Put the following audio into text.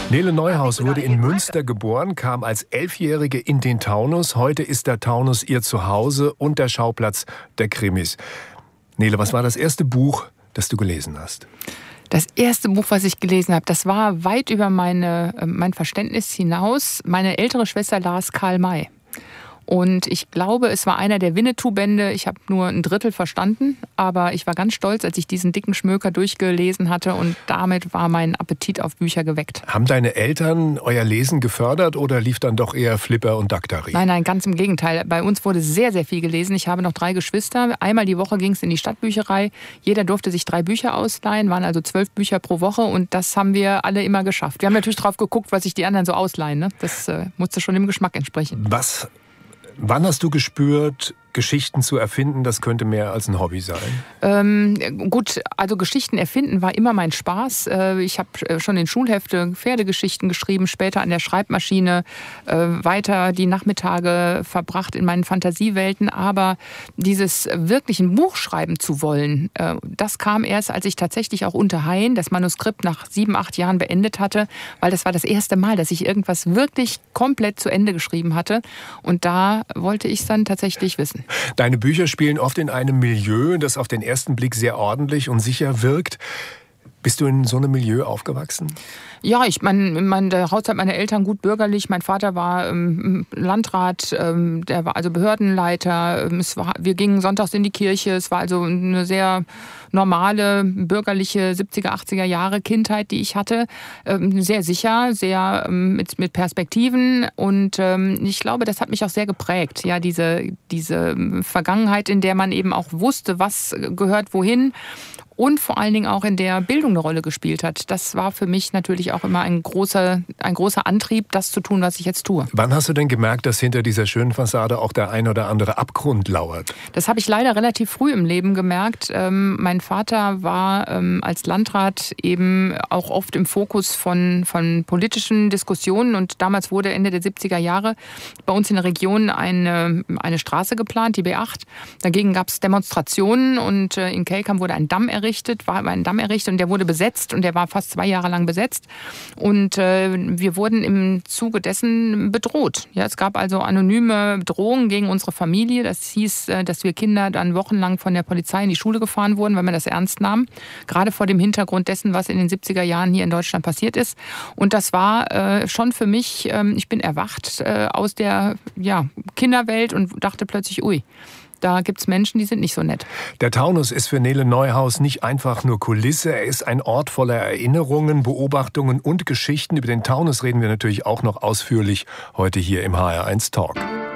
Nele Neuhaus wurde in Münster geboren, kam als 11-Jährige in den Taunus. Heute ist der Taunus ihr Zuhause und der Schauplatz der Krimis. Nele, was war das erste Buch, das du gelesen hast? Das erste Buch, was ich gelesen habe, das war weit über mein Verständnis hinaus. Meine ältere Schwester las Karl May. Und ich glaube, es war einer der Winnetou-Bände. Ich habe nur ein Drittel verstanden, aber ich war ganz stolz, als ich diesen dicken Schmöker durchgelesen hatte, und damit war mein Appetit auf Bücher geweckt. Haben deine Eltern euer Lesen gefördert oder lief dann doch eher Flipper und Daktari? Nein, ganz im Gegenteil. Bei uns wurde sehr, sehr viel gelesen. Ich habe noch 3 Geschwister. Einmal die Woche ging es in die Stadtbücherei. Jeder durfte sich 3 Bücher ausleihen, waren also 12 Bücher pro Woche, und das haben wir alle immer geschafft. Wir haben natürlich drauf geguckt, was sich die anderen so ausleihen, ne? Das musste schon dem Geschmack entsprechen. Wann hast du gespürt, Geschichten zu erfinden, das könnte mehr als ein Hobby sein? Gut, also Geschichten erfinden war immer mein Spaß. Ich habe schon in Schulhefte Pferdegeschichten geschrieben, später an der Schreibmaschine weiter die Nachmittage verbracht in meinen Fantasiewelten. Aber dieses wirklich ein Buch schreiben zu wollen, das kam erst, als ich tatsächlich auch unter Hain das Manuskript nach 7, 8 Jahren beendet hatte, weil das war das erste Mal, dass ich irgendwas wirklich komplett zu Ende geschrieben hatte. Und da wollte ich es dann tatsächlich wissen. Deine Bücher spielen oft in einem Milieu, das auf den ersten Blick sehr ordentlich und sicher wirkt. Bist du in so einem Milieu aufgewachsen? Ja, der Haushalt meiner Eltern gut bürgerlich. Mein Vater war Landrat, der war also Behördenleiter. Wir gingen sonntags in die Kirche. Es war also eine sehr normale, bürgerliche 70er, 80er Jahre Kindheit, die ich hatte. Sehr sicher, sehr mit Perspektiven. Und ich glaube, das hat mich auch sehr geprägt. Ja, diese Vergangenheit, in der man eben auch wusste, was gehört wohin. Und vor allen Dingen auch in der Bildung eine Rolle gespielt hat. Das war für mich natürlich auch immer ein großer Antrieb, das zu tun, was ich jetzt tue. Wann hast du denn gemerkt, dass hinter dieser schönen Fassade auch der ein oder andere Abgrund lauert? Das habe ich leider relativ früh im Leben gemerkt. Mein Vater war als Landrat eben auch oft im Fokus von politischen Diskussionen. Und damals wurde Ende der 70er Jahre bei uns in der Region eine Straße geplant, die B8. Dagegen gab es Demonstrationen, und in Kelkam wurde ein Damm errichtet. Und der wurde besetzt, und der war fast 2 Jahre lang besetzt. Und wir wurden im Zuge dessen bedroht. Ja, es gab also anonyme Drohungen gegen unsere Familie. Das hieß, dass wir Kinder dann wochenlang von der Polizei in die Schule gefahren wurden, weil man das ernst nahm. Gerade vor dem Hintergrund dessen, was in den 70er Jahren hier in Deutschland passiert ist. Und das war schon für mich, ich bin erwacht aus der Kinderwelt und dachte plötzlich, ui, da gibt's Menschen, die sind nicht so nett. Der Taunus ist für Nele Neuhaus nicht einfach nur Kulisse. Er ist ein Ort voller Erinnerungen, Beobachtungen und Geschichten. Über den Taunus reden wir natürlich auch noch ausführlich heute hier im HR1 Talk.